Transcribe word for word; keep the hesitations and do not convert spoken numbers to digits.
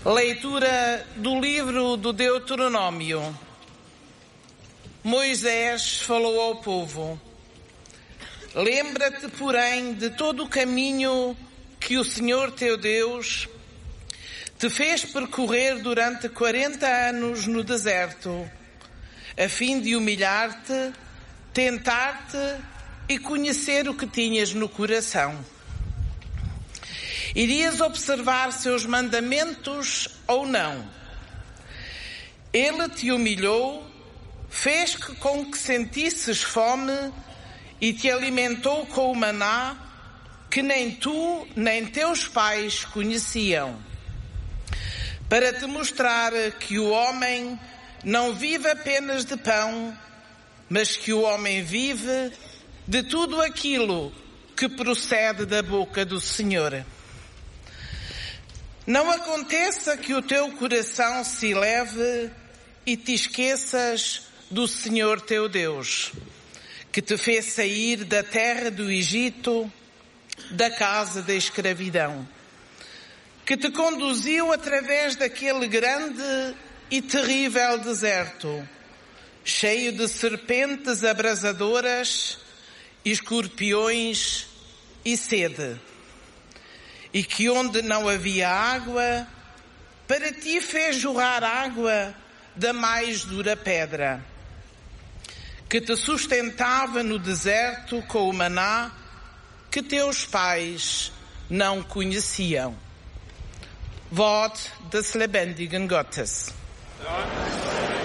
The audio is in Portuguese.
Leitura do livro do Deuteronômio. Moisés falou ao povo: lembra-te, porém, de todo o caminho que o Senhor teu Deus te fez percorrer durante quarenta anos no deserto, a fim de humilhar-te, tentar-te e conhecer o que tinhas no coração. Irias observar seus mandamentos ou não? Ele te humilhou, fez com que sentisses fome e te alimentou com o maná que nem tu nem teus pais conheciam, para te mostrar que o homem não vive apenas de pão, mas que o homem vive de tudo aquilo que procede da boca do Senhor. Não aconteça que o teu coração se eleve e te esqueças do Senhor teu Deus, que te fez sair da terra do Egito, da casa da escravidão, que te conduziu através daquele grande e terrível deserto, cheio de serpentes abrasadoras, escorpiões e sede, e que onde não havia água, para ti fez jorrar água da mais dura pedra, que te sustentava no deserto com o maná que teus pais não conheciam. Wort des lebendigen Gottes.